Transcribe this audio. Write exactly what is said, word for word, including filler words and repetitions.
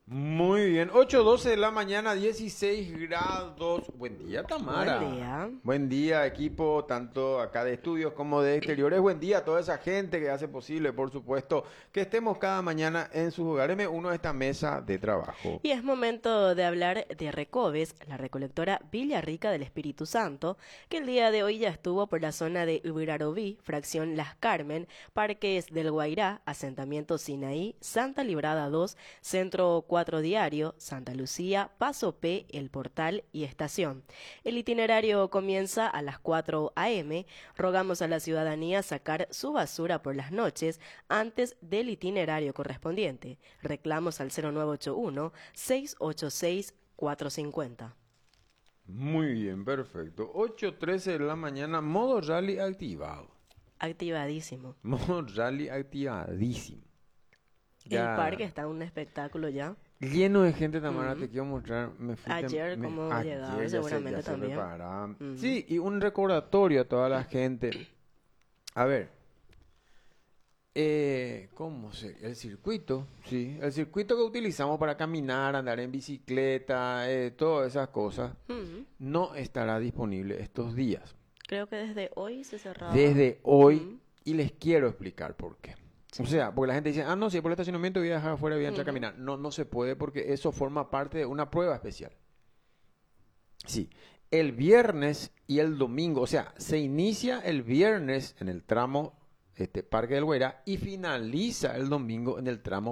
Muy bien, ocho doce de la mañana, dieciséis grados. Buen día, Buen Tamara. día. Buen día, equipo, tanto acá de estudios como de exteriores. Buen día a toda esa gente que hace posible, por supuesto, que estemos cada mañana en sus hogares. Me uno a esta mesa de trabajo. Y es momento de hablar de Recobes, la recolectora Villarrica del Espíritu Santo, que el día de hoy ya estuvo por la zona de Ubirarobí, fracción Las Carmen, Parques del Guairá, asentamiento Sinaí, Santa Librada dos, Centro cuatro Diario, Santa Lucía, Paso P, El Portal y Estación. El itinerario comienza a las cuatro a eme. Rogamos a la ciudadanía sacar su basura por las noches antes del itinerario correspondiente. Reclamos al cero nueve ocho uno, seis ocho seis, cuatro cinco cero. Muy bien, perfecto. ocho trece de la mañana, modo rally activado. Activadísimo. Modo rally activadísimo. El Ya. parque está en un espectáculo ya. Lleno de gente, Tamara, te Ujú. quiero mostrar. Me fui tem- Ayer, me- como llegaron, ayer ya se, ya seguramente se también. preparaban. Ujú. Sí, y un recordatorio a toda la gente. A ver, eh, ¿cómo se? El circuito, sí, el circuito que utilizamos para caminar, andar en bicicleta, eh, todas esas cosas, Ujú. no estará disponible estos días. Creo que desde hoy se cerraba. Desde hoy, Ujú. y les quiero explicar por qué. O Sí. sea, porque la gente dice, ah, no, si por el estacionamiento voy a dejar afuera, voy a entrar a Ujú. caminar. No, no se puede porque eso forma parte de una prueba especial. Sí, el viernes y el domingo, o sea, se inicia el viernes en el tramo este, Parque del Güera y finaliza el domingo en el tramo